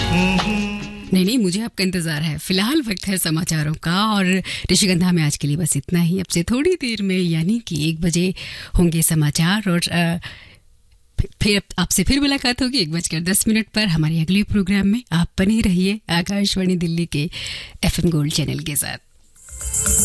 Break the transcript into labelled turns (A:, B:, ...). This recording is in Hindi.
A: नहीं, मुझे आपका इंतजार है। फिलहाल वक्त है समाचारों का और ऋषिगंधा में आज के लिए बस इतना ही। अब से थोड़ी देर में यानी कि 1 बजे होंगे समाचार और फिर आपसे फिर मुलाकात होगी 1:10 पर हमारे अगले प्रोग्राम में। आप बने रहिए आकाशवाणी दिल्ली के FM गोल्ड चैनल के साथ।